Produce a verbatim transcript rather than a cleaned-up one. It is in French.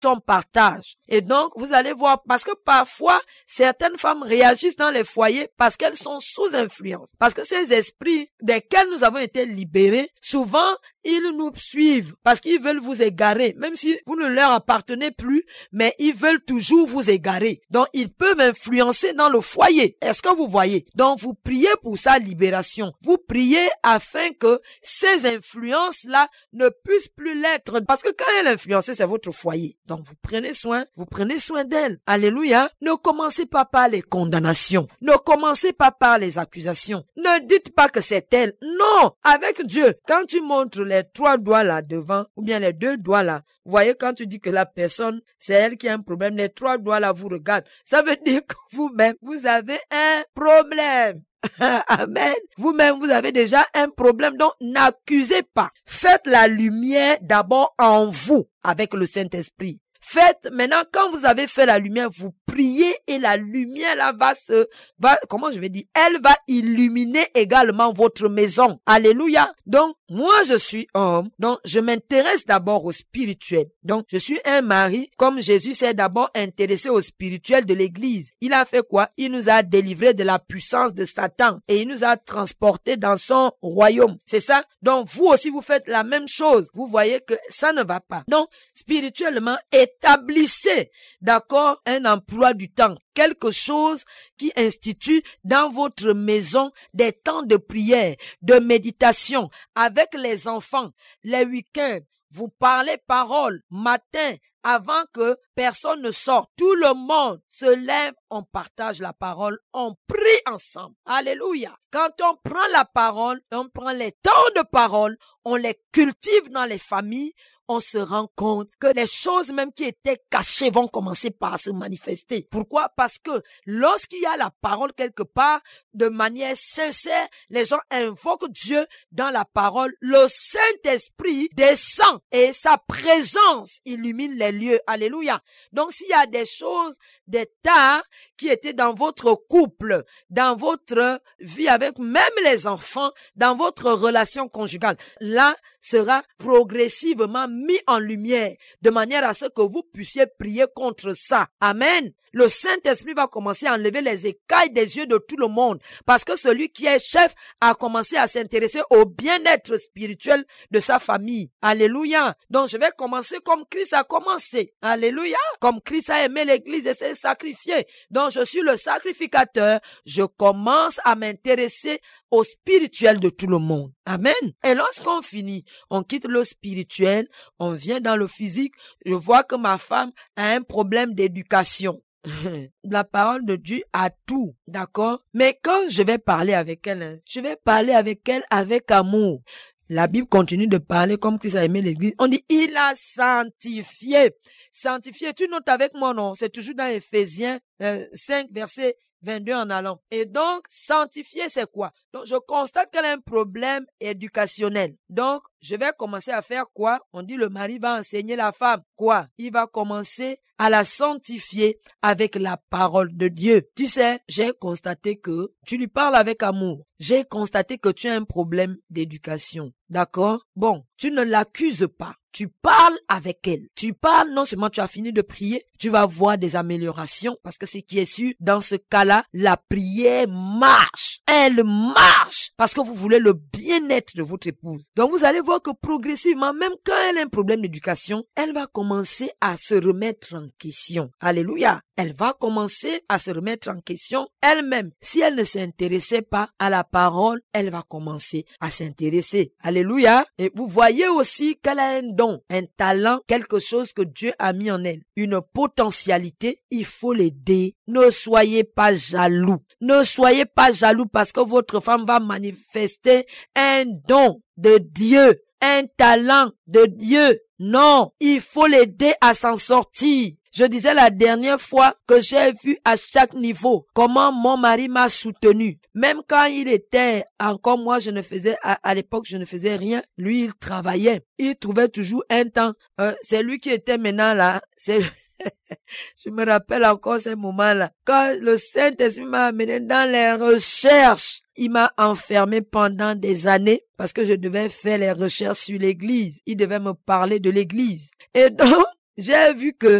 son partage. Et donc, vous allez voir, parce que parfois, certaines femmes réagissent dans les foyers parce qu'elles sont sous influence. Parce que ces esprits desquels nous avons été libérés, souvent, ils nous suivent parce qu'ils veulent vous égarer, même si vous ne leur appartenez plus, mais ils veulent toujours vous égarer. Donc, ils peuvent influencer dans le foyer. Est-ce que vous voyez? Donc, vous priez pour sa libération. Vous priez afin que ces influences-là ne puissent plus l'être. Parce que quand elle est influencée, c'est votre foyer. Donc, vous prenez soin, vous prenez soin d'elle. Alléluia. Ne commencez pas par les condamnations. Ne commencez pas par les accusations. Ne dites pas que c'est elle. Non! Avec Dieu, quand tu montres les trois doigts là devant, ou bien les deux doigts là, vous voyez, quand tu dis que la personne, c'est elle qui a un problème, les trois doigts là vous regardent. Ça veut dire que vous-même, vous avez un problème. Amen. Vous-même, vous avez déjà un problème, donc n'accusez pas. Faites la lumière d'abord en vous avec le Saint-Esprit. Faites, maintenant, quand vous avez fait la lumière, vous priez et la lumière là va se, va, comment je vais dire, elle va illuminer également votre maison. Alléluia. Donc, moi, je suis homme, donc je m'intéresse d'abord au spirituel. Donc, je suis un mari, comme Jésus s'est d'abord intéressé au spirituel de l'église. Il a fait quoi? Il nous a délivrés de la puissance de Satan et il nous a transportés dans son royaume. C'est ça? Donc, vous aussi, vous faites la même chose. Vous voyez que ça ne va pas. Donc, spirituellement, établissez, d'accord, un emploi du temps. Quelque chose qui institue dans votre maison des temps de prière, de méditation, avec les enfants, les week-ends. Vous parlez parole matin avant que personne ne sorte. Tout le monde se lève, on partage la parole, on prie ensemble. Alléluia. Quand on prend la parole, on prend les temps de parole, on les cultive dans les familles, on se rend compte que les choses même qui étaient cachées vont commencer par se manifester. Pourquoi? Parce que lorsqu'il y a la parole quelque part, de manière sincère, les gens invoquent Dieu dans la parole. Le Saint-Esprit descend et sa présence illumine les lieux. Alléluia. Donc s'il y a des choses, des tas qui étaient dans votre couple, dans votre vie avec même les enfants, dans votre relation conjugale, là sera progressivement mis en lumière, de manière à ce que vous puissiez prier contre ça. Amen. Le Saint-Esprit va commencer à enlever les écailles des yeux de tout le monde, parce que celui qui est chef a commencé à s'intéresser au bien-être spirituel de sa famille. Alléluia. Donc je vais commencer comme Christ a commencé. Alléluia. Comme Christ a aimé l'église et s'est sacrifié. Donc je suis le sacrificateur. Je commence à m'intéresser au spirituel de tout le monde. Amen. Et lorsqu'on finit, on quitte le spirituel, on vient dans le physique. Je vois que ma femme a un problème d'éducation. La parole de Dieu a tout, d'accord? Mais quand je vais parler avec elle, hein, je vais parler avec elle avec amour. La Bible continue de parler comme Christ a aimé l'église. On dit, il a sanctifié. Sanctifié, tu notes avec moi, non? C'est toujours dans Éphésiens euh, cinq, verset vingt-deux en allant. Et donc, sanctifier, c'est quoi? Donc, je constate qu'elle a un problème éducationnel. Donc, je vais commencer à faire quoi? On dit le mari va enseigner la femme. Quoi? Il va commencer à la sanctifier avec la parole de Dieu. Tu sais, j'ai constaté que tu lui parles avec amour. J'ai constaté que tu as un problème d'éducation. D'accord? Bon, tu ne l'accuses pas. Tu parles avec elle. Tu parles, non seulement tu as fini de prier, tu vas voir des améliorations, parce que ce qui est sûr, dans ce cas-là, la prière marche. Elle marche, parce que vous voulez le bien-être de votre épouse. Donc vous allez voir que progressivement, même quand elle a un problème d'éducation, elle va commencer à se remettre en question. Alléluia. Elle va commencer à se remettre en question elle-même. Si elle ne s'intéressait pas à la parole, elle va commencer à s'intéresser. Alléluia. Et vous voyez aussi qu'elle a un don, un talent, quelque chose que Dieu a mis en elle. Une potentialité, il faut l'aider. Ne soyez pas jaloux. Ne soyez pas jaloux parce que votre femme va manifester un don de Dieu, un talent de Dieu. Non, il faut l'aider à s'en sortir. Je disais la dernière fois que j'ai vu à chaque niveau comment mon mari m'a soutenu. Même quand il était encore moi, je ne faisais, à, à l'époque, je ne faisais rien. Lui, il travaillait. Il trouvait toujours un temps. Euh, c'est lui qui était maintenant là. C'est je me rappelle encore ces moments-là. Quand le Saint-Esprit m'a amené dans les recherches, il m'a enfermé pendant des années parce que je devais faire les recherches sur l'église. Il devait me parler de l'église. Et donc, j'ai vu que